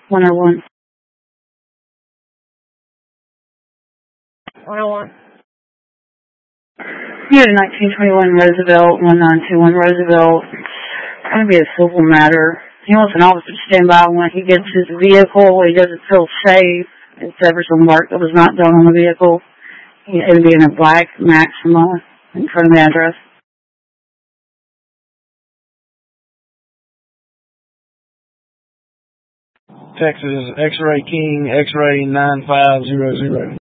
101. 101. You had a 1921 Roosevelt, 1921 Roosevelt. It's going to be a civil matter. He wants an officer to stand by when he gets his vehicle. He doesn't feel safe. If there was some work that was not done on the vehicle, it would be in a black Maxima in front of the address. Texas X-Ray King, X-Ray 9500.